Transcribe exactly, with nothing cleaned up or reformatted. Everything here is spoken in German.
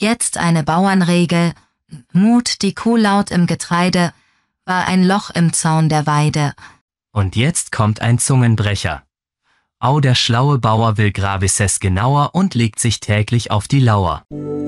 Jetzt eine Bauernregel: Mut die Kuh laut im Getreide, war ein Loch im Zaun der Weide. Und jetzt kommt ein Zungenbrecher. Au, der schlaue Bauer will Gravises genauer und legt sich täglich auf die Lauer.